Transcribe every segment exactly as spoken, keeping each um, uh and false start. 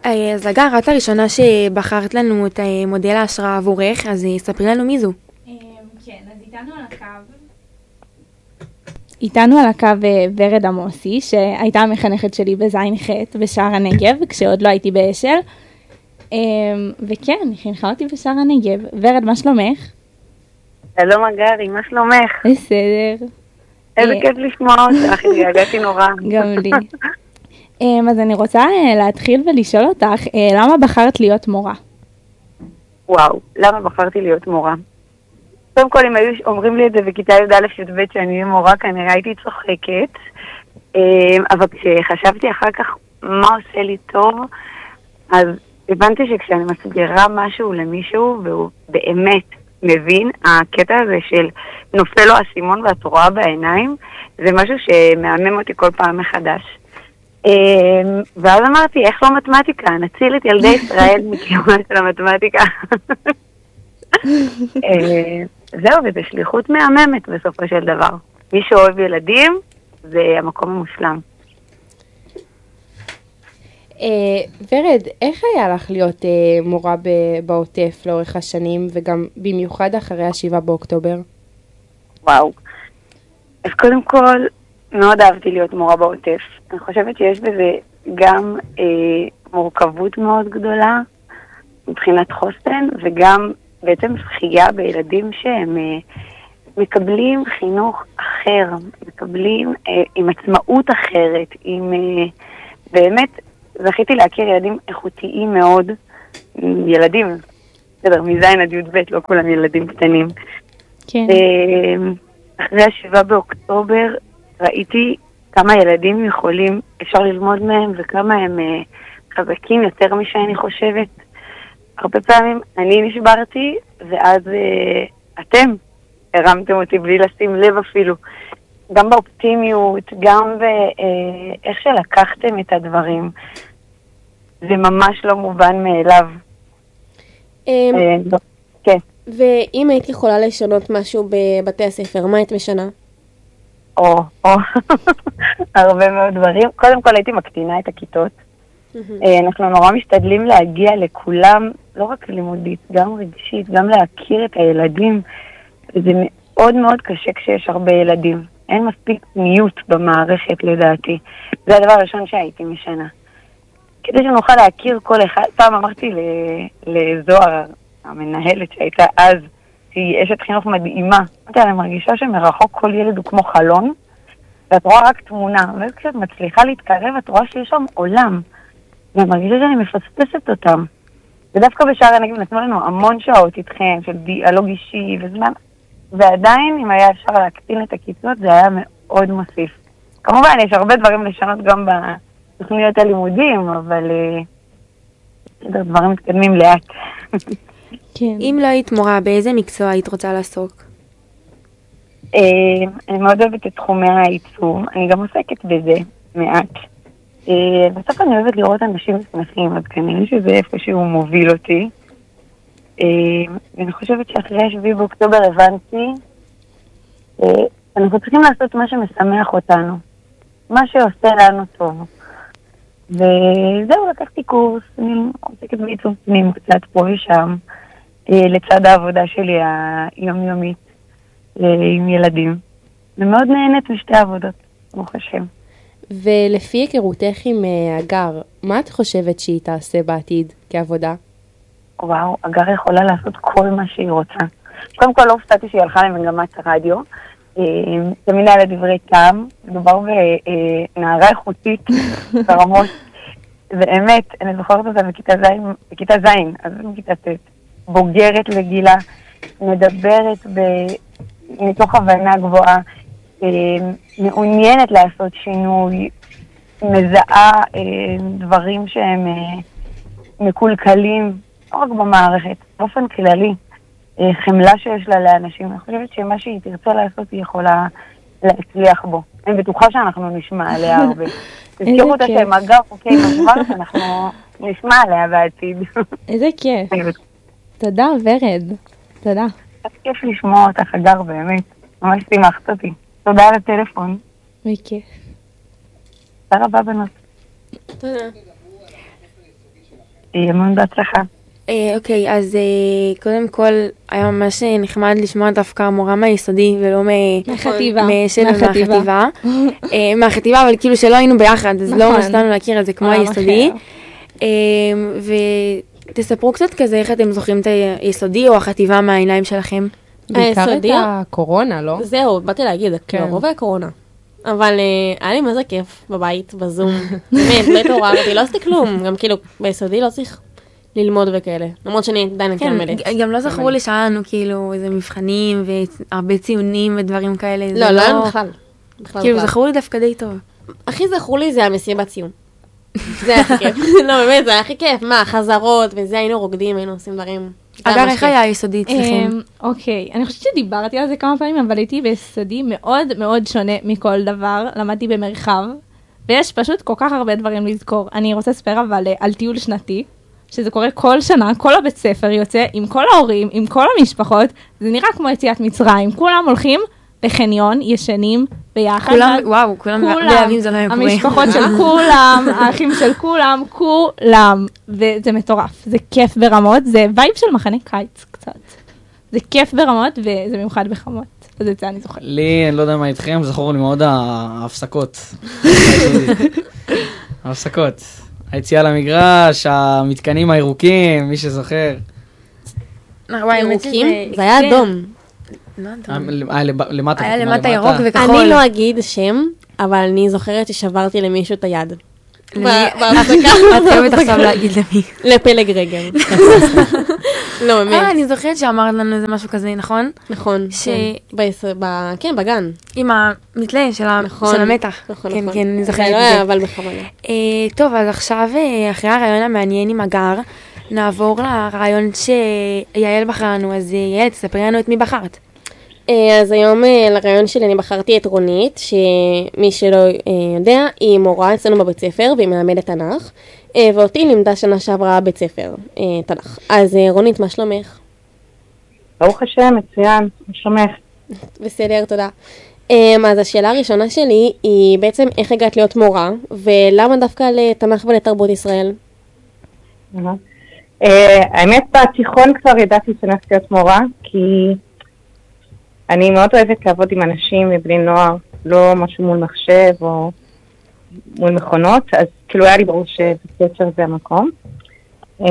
אז הגר, את הראשונה שבחרת לנו את מודל ההשראה עבורך, אז ספרי לנו מי זו. כן, אז איתנו על הקו. איתנו על הקו ורד עמוסי, שהייתה המחנכת שלי בזין ח' בשער הנגב, כשעוד לא הייתי באשל. וכן, היא חינכה אותי בשער הנגב. ורד, מה שלומך? שלום אגרי, מה שלומך? בסדר. איזה כיף לשמוע אותך, התגעגעתי נורא. גם לי. אז אני רוצה להתחיל ולשאול אותך, למה בחרת להיות מורה? וואו, למה בחרתי להיות מורה? קודם כל, אם היו אומרים לי את זה בכיתה י' א' י' ב' שאני אהיה מורה, כנראה הייתי צוחקת. אבל כשחשבתי אחר כך מה עושה לי טוב, אז הבנתי שכשאני מסבירה משהו למישהו, והוא באמת מבין, הקטע הזה של נופל לו הסימון ואת רואה בעיניים, זה משהו שמהמם אותי כל פעם מחדש. ואז אמרתי, איך לא מתמטיקה? נציל את ילדי ישראל מקיומה של המתמטיקה. זהו, וזה שליחות מהממת בסופו של דבר. מי שאוהב ילדים, זה המקום המושלם. ורד, איך היה לך להיות מורה בעוטף לאורך השנים, וגם במיוחד אחרי השבעה באוקטובר? וואו. אז קודם כל, מאוד אהבתי להיות מורה בעוטף. אני חושבת שיש בזה גם אה, מורכבות מאוד גדולה מבחינת חוסן, וגם בעצם זכייה בילדים שהם אה, מקבלים חינוך אחר, מקבלים אה, עם עצמאות אחרת, עם אה, באמת זכיתי להכיר ילדים איכותיים מאוד, ילדים, בסדר, מזין עד י' ב', לא כולם ילדים קטנים. כן. אה, אחרי השבעה באוקטובר ראיתי כמה ילדים יכולים, אפשר ללמוד מהם, וכמה הם uh, חזקים יותר משאני חושבת. הרבה פעמים אני נשברתי, ואז uh, אתם הרמתם אותי בלי לשים לב אפילו. גם באופטימיות, גם באיך uh, שלקחתם את הדברים. זה ממש לא מובן מאליו. Um, uh, כן. ואם היית יכולה לשנות משהו בבתי הספר, מה היית משנה? או, או, הרבה מאוד דברים. קודם כל הייתי מקטינה את הכיתות. אנחנו נורא משתדלים להגיע לכולם, לא רק לימודית, גם רגשית, גם להכיר את הילדים. זה מאוד מאוד קשה כשיש הרבה ילדים. אין מספיק פניות במערכת לדעתי. זה הדבר הראשון שהייתי משנה. כדי שנוכל להכיר כל אחד, פעם אמרתי לזוהר, המנהלת שהייתה אז, שהיא אשת חינוך מדהימה. אני מרגישה שמרחוק כל ילד הוא כמו חלון, ואת רואה רק תמונה, ואז כשאת מצליחה להתקרב, את רואה שיש שם עולם, ואני מרגישה שאני מפספסת אותם. ודווקא בשער הנגב נתנו לנו המון שעות איתכם, של דיאלוג אישי וזמן, ועדיין, אם היה אפשר להקטין את הכיתות, זה היה מאוד מוסיף. כמובן, יש הרבה דברים לשנות גם בתוכניות הלימודים, אבל דברים מתקדמים לאט. כן. אם לא היית מורה, באיזה מקצוע היית רוצה לעסוק? אני מאוד אוהבת את תחומי העיצוב, אני גם עוסקת בזה מעט. בסוף אני אוהבת לראות אנשים שמחים, אז כנראה שזה איפשהו מוביל אותי. ואני חושבת שאחרי השביעי באוקטובר הבנתי, אנחנו צריכים לעשות מה שמשמח אותנו, מה שעושה לנו טוב. וזהו, לקחתי קורס, אני עוסקת בעיצוב פנים קצת פה ושם, לצד העבודה שלי היומיומית עם ילדים. ומאוד נהנית משתי עבודות, ברוך השם. ולפי היכרותך עם אגר, מה את חושבת שהיא תעשה בעתיד כעבודה? וואו, אגר יכולה לעשות כל מה שהיא רוצה. קודם כל לא הופתעתי שהיא הלכה למגמת הרדיו. תמיד היה לדברי טעם, מדובר בנערה איכותית ברמות. באמת, אני זוכרת אותה בכיתה זין, בכיתה זין, אז בכיתה ט', בוגרת לגילה, מדברת ב... מתוך הבנה גבוהה, מעוניינת לעשות שינוי, מזהה דברים שהם מקולקלים, לא רק במערכת, באופן כללי, חמלה שיש לה לאנשים. אני חושבת שמה שהיא תרצה לעשות היא יכולה להצליח בו. אני בטוחה שאנחנו נשמע עליה הרבה. תזכירו אותה שהם אגר חוקי משבר, אנחנו נשמע עליה בעתיד. איזה כיף. תודה, ורד. תודה. כיף לשמוע אותך, אגר, באמת. ממש שימחת אותי. תודה על הטלפון. בכיף. תודה רבה בנות. תודה. שיהיה מאוד בהצלחה. אה, אוקיי, אז אה, קודם כל היה ממש אה, נחמד לשמוע דווקא מורה מהיסודי ולא מ... מהחטיבה. משל מהחטיבה. מהחטיבה. אה, מהחטיבה, אבל כאילו שלא היינו ביחד, אז לא נכון. ממש לנו להכיר את זה כמו עולם היסודי. אחר. אה, ותספרו קצת כזה איך אתם זוכרים את היסודי או החטיבה מהעיניים שלכם. בעיקר את היסודי? הקורונה, לא? זהו, באתי להגיד, כן. כאילו, רוב הקורונה. אבל אה, היה לי מה זה כיף בבית, בזום. באמת, לא התעוררתי, לא עשיתי כלום. גם כאילו, ביסודי לא צריך ללמוד וכאלה. למרות שאני עדיין הייתי כן, לומדת. ג- גם לא זכרו לי שהיה לנו כאילו איזה מבחנים והרבה ציונים ודברים כאלה. זה לא, לא היה בכלל. בכלל, כאילו בכלל. זכרו לי דווקא די טוב. הכי זכרו לי זה המסיבת סיום. זה היה הכי כיף. לא, באמת, זה היה הכי כיף. מה, חזרות וזה, היינו רוקדים, היינו עושים דברים. זה היה אגב, ממש איך כיף. היה היסודי אצלכם? אמ, אוקיי, אני חושבת שדיברתי על זה כמה פעמים, אבל הייתי ביסודי מאוד מאוד שונה מכל דבר, למדתי במרחב, ויש פשוט כל כך הרבה דברים לזכור. אני רוצה לספר אבל אה, על טיול שנתי, שזה קורה כל שנה, כל הבית ספר יוצא עם כל ההורים, עם כל המשפחות, זה נראה כמו יציאת מצרים, כולם הולכים בחניון, ישנים ביחד. כולם, ואז- וואו, כולם כולם, בימים זה לא היה קורה. המשפחות של כולם, האחים של כולם, כולם, וזה מטורף, זה כיף ברמות, זה וייב של מחנה קיץ קצת. זה כיף ברמות וזה במיוחד בחמות, אז את זה אני זוכרת. לי, אני לא יודע מה איתכם, זכור לי מאוד ההפסקות. ההפסקות. היציאה למגרש, המתקנים הירוקים, מי שזוכר. וואי, האמת שזה- ירוקים? זה היה כן. אדום. לא היה אדום. היה לב- למטה. היה חתימה למטה ירוק וכחול. אני לא אגיד שם, אבל אני זוכרת ששברתי למישהו את היד. למי? ב- בהפסקה. את חייבת עכשיו להגיד למי. לפלג רגל. לא, אה, באמת. אני זוכרת שאמרת לנו איזה משהו כזה, נכון? נכון. ש- כן. ביס- ב- כן, בגן. עם המתלה של ה- נכון. של המתח. נכון, כן, נכון. כן, אני זה זוכרת לא את היה זה. אבל בכוונה. אה, טוב, אז עכשיו, אה, אחרי הרעיון המעניין עם הגר, נעבור לרעיון שיעל בחרה לנו. אז אה, יעל, תספרי לנו את מי בחרת. אה, אז היום אה, לרעיון שלי אני בחרתי את רונית, שמי שלא אה, יודע, היא מורה אצלנו בבית ספר והיא מלמדת תנ"ך, אה, ואותי לימדה שנה שעברה בית ספר אה, תנ"ך. אז אה, רונית, מה שלומך? ברוך השם, מצוין, מה שלומך? בסדר, תודה. Um, אז השאלה הראשונה שלי היא בעצם איך הגעת להיות מורה, ולמה דווקא לתנ"ך ולתרבות ישראל? אהה. אה, האמת, בתיכון כבר ידעתי שאני הולכת להיות מורה, כי אני מאוד אוהבת לעבוד עם אנשים ובני נוער, לא משהו מול מחשב או מול מכונות, אז כאילו היה לי ברור שבית ספר זה המקום. אה,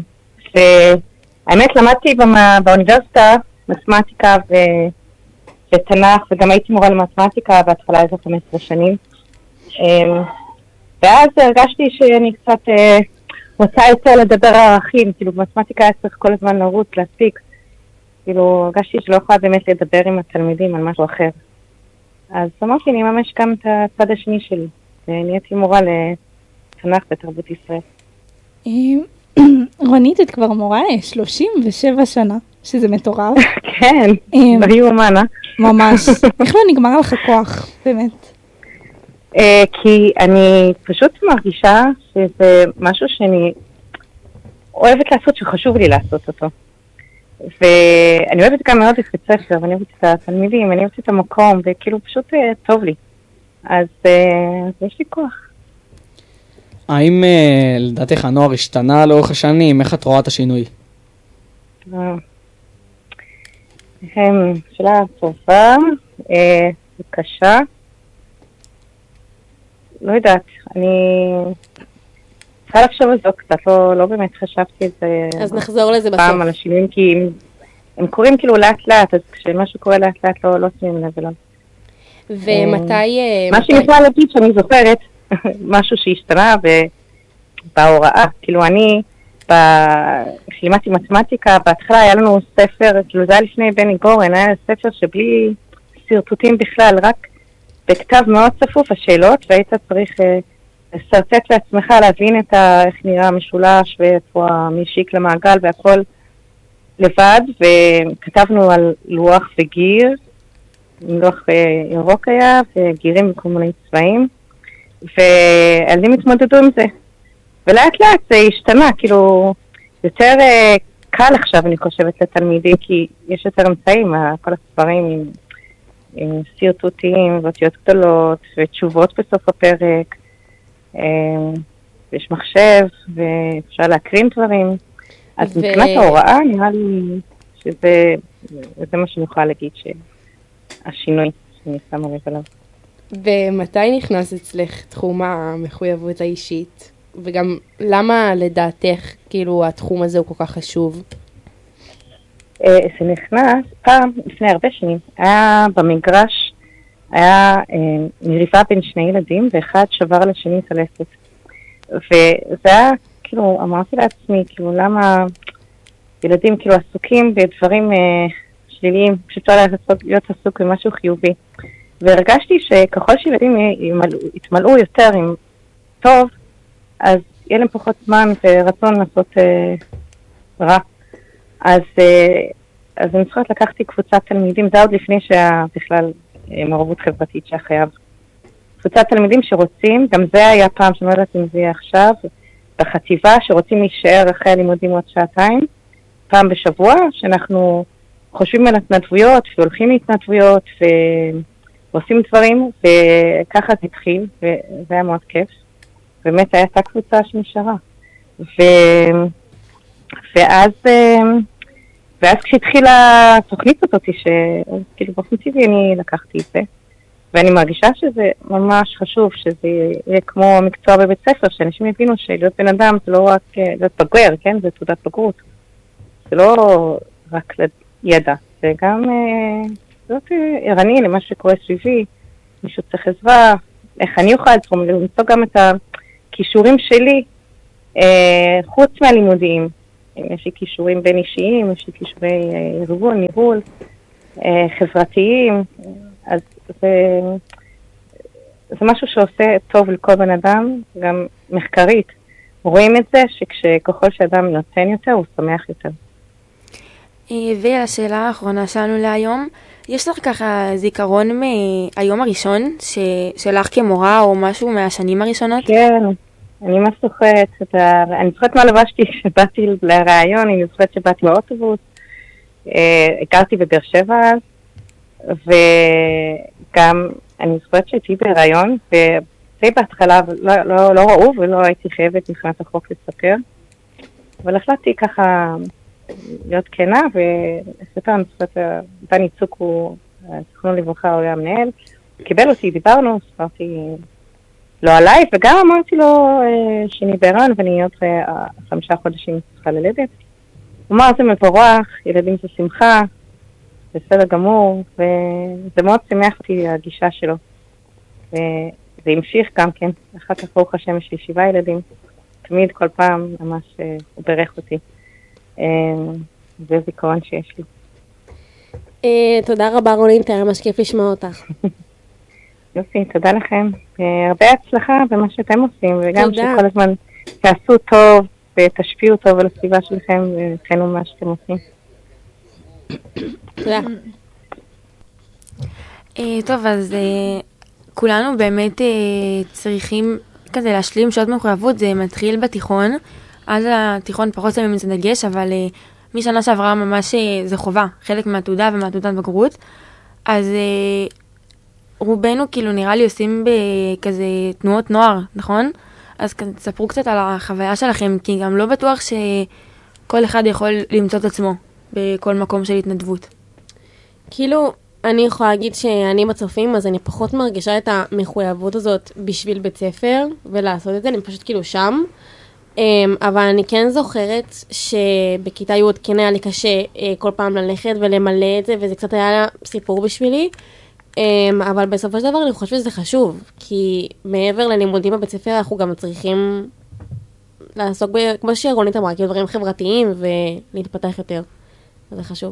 והאמת, למדתי במ- באוניברסיטה מתמטיקה ו... ותנ"ך, וגם הייתי מורה למתמטיקה בהתחלה איזה חמש עשרה שנים. אה, ואז הרגשתי שאני קצת אה, רוצה יותר לדבר על ערכים, כאילו במתמטיקה היה צריך כל הזמן לרוץ, להספיק. כאילו הרגשתי שלא יכולה באמת לדבר עם התלמידים על משהו אחר. אז אמרתי, אני ממש גם את הצד השני שלי, ונהייתי מורה לתנ"ך בתרבות ישראל. אמ, רונית, את כבר מורה שלושים ושבע שנה, שזה מטורף, כן, אמ, לא יאומן, אה? ממש. איך לא נגמר לך כוח, באמת. אה, כי אני פשוט מרגישה שזה משהו שאני אוהבת לעשות, שחשוב לי לעשות אותו. ואני אוהבת גם מאוד את בית ספר, ואני אוהבת את התלמידים, אני אוהבת את המקום, וכאילו פשוט אה, טוב לי. אז אה, אז יש לי כוח. האם אה, לדעתך הנוער השתנה לאורך השנים? איך את רואה את השינוי? אה, הם, שאלה טובה, אה, קשה. לא יודעת, אני צריכה לחשוב על זה קצת, לא, לא באמת חשבתי את זה אז נחזור לזה בסוף. פעם על השינויים, כי הם, הם קורים כאילו לאט לאט, אז כשמשהו קורה לאט לאט לא, לא שמים לב אליו. ומתי... אה, מה מתי- שאני יכולה להגיד שאני זוכרת, משהו שהשתנה ב- בהוראה, כאילו אני, ב- כשלימדתי מתמטיקה, בהתחלה היה לנו ספר, כאילו זה היה לפני בני גורן, היה ספר שבלי סרטוטים בכלל, רק בכתב מאוד צפוף השאלות, והיית צריך אה, לסרטט לעצמך, להבין את ה- איך נראה המשולש ואיפה המשיק למעגל והכל לבד, וכתבנו על לוח וגיר, לוח אה, ירוק היה, וגירים בכל מיני צבעים, והילדים התמודדו עם זה. ולאט לאט זה השתנה, כאילו, יותר אה, קל עכשיו אני חושבת לתלמידים, כי יש יותר אמצעים, אה, כל הספרים עם, עם סרטוטים ואותיות גדולות, ותשובות בסוף הפרק. אה, ויש מחשב, ואפשר להקרין דברים. אז ו- מבחינת ההוראה, נראה לי שזה זה מה שאני יכולה להגיד, שהשינוי שאני שמה לב עליו. ומתי נכנס אצלך תחום המחויבות האישית? וגם למה לדעתך, כאילו, התחום הזה הוא כל כך חשוב? אה, זה נכנס פעם, לפני הרבה שנים, היה במגרש, היה אה, מריבה בין שני ילדים, ואחד שבר לשני את הלסת. וזה היה, כאילו, אמרתי לעצמי, כאילו, למה ילדים כאילו עסוקים בדברים אה, שליליים, פשוט לא להיות עסוק במשהו חיובי. והרגשתי שככל שילדים ימלאו, יתמלאו יותר עם טוב, אז יהיה להם פחות זמן ורצון לעשות אה, רע. אז, אה, אז אני זוכרת לקחתי קבוצת תלמידים, זה עוד לפני שהיה בכלל אה, מעורבות חברתית שהחייב. קבוצת תלמידים שרוצים, גם זה היה פעם שאני לא יודעת אם זה יהיה עכשיו, בחטיבה שרוצים להישאר אחרי הלימודים עוד שעתיים, פעם בשבוע, שאנחנו חושבים על התנדבויות והולכים להתנדבויות ו... ועושים דברים, וככה זה התחיל, וזה היה מאוד כיף. באמת הייתה קבוצה שנשארה. ו... ואז, ואז כשהתחילה התוכנית הזאת, שכאילו באופן טבעי אני לקחתי את זה, ואני מרגישה שזה ממש חשוב, שזה יהיה כמו מקצוע בבית ספר, שאנשים הבינו שלהיות בן אדם זה לא רק להיות בגר, כן? זה תעודת בגרות. זה לא רק ידע, זה גם להיות ערני למה שקורה סביבי, מישהו צריך עזרה, איך אני אוכל לתרום, למצוא גם את הכישורים שלי, אה, חוץ מהלימודיים. יש לי כישורים בין אישיים, יש לי כישורי ארגון, ניהול, אה, חברתיים, אז זה, זה משהו שעושה טוב לכל בן אדם, גם מחקרית. רואים את זה שככל שאדם נותן יותר, הוא שמח יותר. ולשאלה האחרונה שלנו להיום, יש לך ככה זיכרון מהיום הראשון ש... שלך כמורה או משהו מהשנים הראשונות? כן, אני ממש זוכרת, ה... אני זוכרת מה לבשתי כשבאתי לרעיון, אני זוכרת שבאתי באוטובוס, הכרתי בבאר שבע אז, וגם אני זוכרת שהייתי בהיריון, ודי בהתחלה לא, לא, לא ראו ולא הייתי חייבת מבחינת החוק לספר, אבל החלטתי ככה להיות כנה, ולספר אני זוכרת, דני צוק הוא, זכרונו לברכה, הוא היה המנהל, קיבל אותי, דיברנו, ספרתי לא עליי, וגם אמרתי לו שאני בהיריון, ואני עוד חמישה חודשים צריכה ללדת. הוא אמר, זה מבורך, ילדים זה שמחה, בסדר גמור, וזה מאוד שמח אותי הגישה שלו. וזה המשיך גם כן, אחר כך ברוך השם יש לי שבעה ילדים, תמיד כל פעם ממש הוא ברך אותי. זה זיכרון שיש לי. תודה רבה רונית, היה ממש כיף לשמוע אותך. יופי, תודה לכם. הרבה הצלחה במה שאתם עושים, וגם שכל הזמן תעשו טוב ותשפיעו טוב על הסביבה שלכם, וכן מה שאתם עושים. תודה. טוב, אז כולנו באמת צריכים כזה להשלים שעות מחויבות, זה מתחיל בתיכון, עד התיכון פחות שמים את זה דגש, אבל משנה שעברה ממש זה חובה, חלק מהתעודה ומהתעודת בגרות, אז רובנו כאילו נראה לי עושים בכזה תנועות נוער, נכון? אז תספרו קצת על החוויה שלכם, כי גם לא בטוח שכל אחד יכול למצוא את עצמו בכל מקום של התנדבות. כאילו, אני יכולה להגיד שאני בצופים, אז אני פחות מרגישה את המחויבות הזאת בשביל בית ספר, ולעשות את זה, אני פשוט כאילו שם. אבל אני כן זוכרת שבכיתה י' כן היה לי קשה כל פעם ללכת ולמלא את זה, וזה קצת היה סיפור בשבילי. אבל בסופו של דבר אני חושבת שזה חשוב, כי מעבר ללימודים בבית ספר אנחנו גם צריכים לעסוק, ב, כמו שרונית אמרה, כאילו דברים חברתיים ולהתפתח יותר. זה חשוב.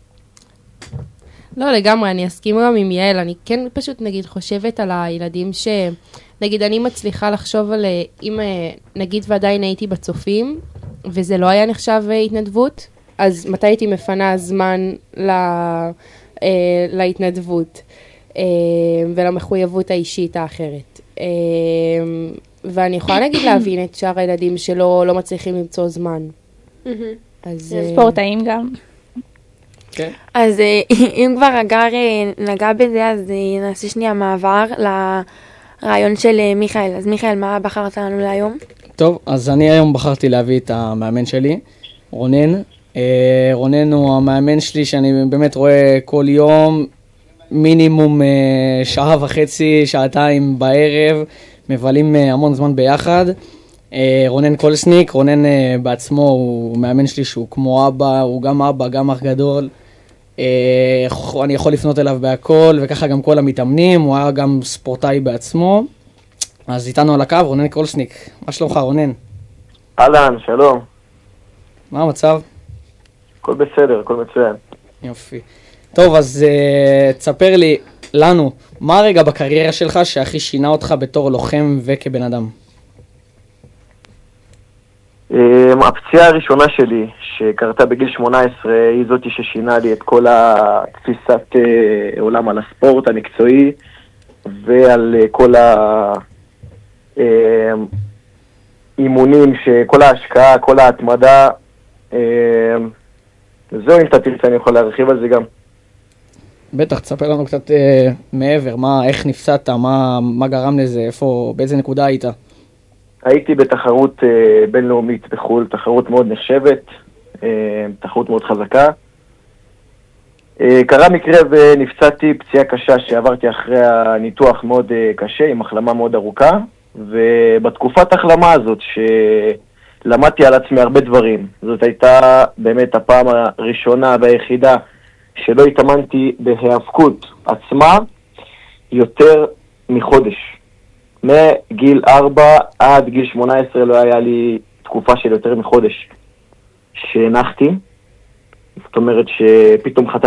לא, לגמרי, אני אסכים גם עם יעל, אני כן פשוט נגיד חושבת על הילדים ש... נגיד אני מצליחה לחשוב על אם נגיד ועדיין הייתי בצופים, וזה לא היה נחשב התנדבות, אז מתי הייתי מפנה זמן לה... להתנדבות ולמחויבות האישית האחרת. ואני יכולה נגיד להבין את שאר הילדים שלא לא מצליחים למצוא זמן. אז ספורטאים גם. כן. אז אם כבר הגר נגע בזה, אז נעשה שנייה מעבר לרעיון של מיכאל. אז מיכאל, מה בחרת לנו להיום? טוב, אז אני היום בחרתי להביא את המאמן שלי, רונן. אה, רונן הוא המאמן שלי שאני באמת רואה כל יום, מינימום אה, שעה וחצי, שעתיים בערב, מבלים אה, המון זמן ביחד. אה, רונן קולסניק, רונן אה, בעצמו הוא מאמן שלי שהוא כמו אבא, הוא גם אבא, גם אח גדול. אה, אני יכול לפנות אליו בהכל, וככה גם כל המתאמנים, הוא היה גם ספורטאי בעצמו. אז איתנו על הקו, רונן קולסניק. מה שלומך, רונן? אהלן, שלום. מה המצב? הכל בסדר, הכל מצוין. יופי. טוב, אז uh, תספר לי, לנו, מה הרגע בקריירה שלך שהכי שינה אותך בתור לוחם וכבן אדם? Um, הפציעה הראשונה שלי, שקרתה בגיל שמונה עשרה, היא זאתי ששינה לי את כל התפיסת uh, עולם על הספורט המקצועי, ועל uh, כל האימונים, uh, כל ההשקעה, כל ההתמדה. Uh, וזהו, אם אתה תרצה, אני יכול להרחיב על זה גם. בטח, תספר לנו קצת אה, מעבר, מה, איך נפצעת, מה, מה גרם לזה, איפה, באיזה נקודה היית? הייתי בתחרות אה, בינלאומית בחול, תחרות מאוד נחשבת, אה, תחרות מאוד חזקה. אה, קרה מקרה ונפצעתי פציעה קשה שעברתי אחרי הניתוח מאוד אה, קשה, עם החלמה מאוד ארוכה, ובתקופת החלמה הזאת שלמדתי על עצמי הרבה דברים. זאת הייתה באמת הפעם הראשונה והיחידה שלא התאמנתי בהיאבקות עצמה יותר מחודש. מגיל ארבע עד גיל שמונה עשרה לא היה לי תקופה של יותר מחודש שהנחתי. זאת אומרת שפתאום חטפתי